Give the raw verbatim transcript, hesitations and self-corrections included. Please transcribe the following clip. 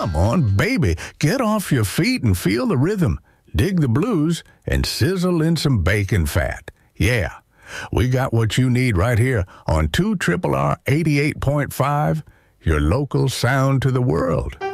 Come on, baby, get off your feet and feel the rhythm. Dig the blues and sizzle in some bacon fat. Yeah, we got what you need right here on two R R R eighty-eight point five, your local sound to the world.